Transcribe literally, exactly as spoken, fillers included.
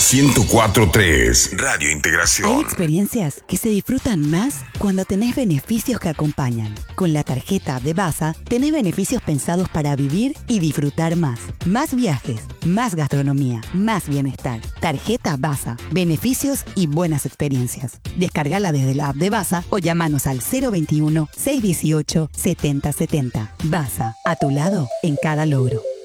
ciento cuatro punto tres. Radio Hay Integración. experiencias que se disfrutan más cuando tenés beneficios que acompañan. Con la tarjeta de Baza, tenés beneficios pensados para vivir y disfrutar más. Más viajes, más gastronomía, más bienestar. Tarjeta Baza, beneficios y buenas experiencias. Descargala desde la app de Baza o llamanos al cero veintiuno, seiscientos dieciocho, setenta setenta. Baza, a tu lado en cada logro.